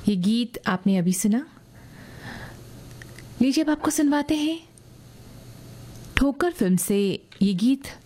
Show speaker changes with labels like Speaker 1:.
Speaker 1: ये गीत आपने अभी सुना। लीजिए अब आपको सुनवाते हैं ठोकर फिल्म से ये गीत